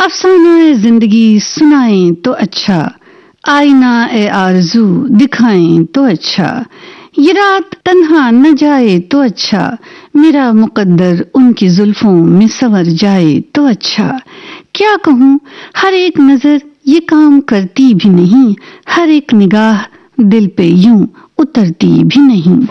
अफसाना ए जिंदगी सुनाएं तो अच्छा, आईना ए आरज़ू दिखाएं तो अच्छा, ये रात तन्हा न जाए तो अच्छा, मेरा मुकद्दर उनकी जुल्फों में संवर जाए तो अच्छा। क्या कहूँ, हर एक नजर ये काम करती भी नहीं, हर एक निगाह दिल पे यूं उतरती भी नहीं।